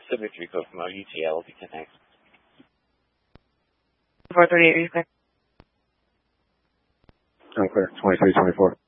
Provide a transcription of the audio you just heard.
73 code from UTL will be 10 next. 438, are you clear? I'm clear. 2324.